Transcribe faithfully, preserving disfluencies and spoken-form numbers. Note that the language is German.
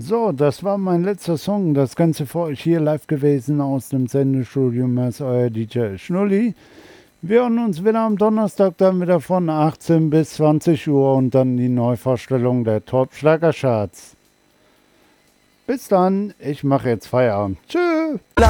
So, das war mein letzter Song. Das Ganze für euch hier live gewesen aus dem Sendestudio. Ist euer D J Schnulli. Wir hören uns wieder am Donnerstag dann wieder von achtzehn bis zwanzig Uhr und dann die Neuvorstellung der Top-Schlagercharts. Bis dann, ich mache jetzt Feierabend. Tschüss.